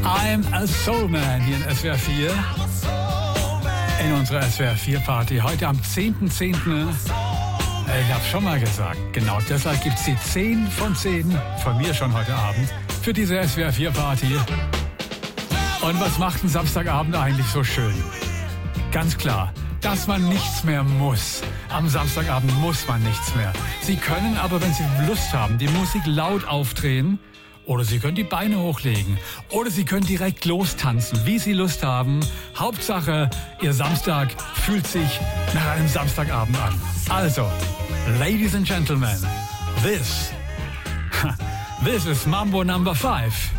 I'm a Soul Man hier in SWR 4. In unserer SWR 4 Party. Heute am 10.10. Ich habe schon mal gesagt, genau deshalb gibt es die 10 von 10 von mir schon heute Abend für diese SWR 4 Party. Und was macht ein Samstagabend eigentlich so schön? Ganz klar, dass man nichts mehr muss. Am Samstagabend muss man nichts mehr. Sie können aber, wenn Sie Lust haben, die Musik laut aufdrehen. Oder Sie können die Beine hochlegen. Oder Sie können direkt lostanzen, wie Sie Lust haben. Hauptsache, Ihr Samstag fühlt sich nach einem Samstagabend an. Also, Ladies and Gentlemen, this is Mambo Number 5.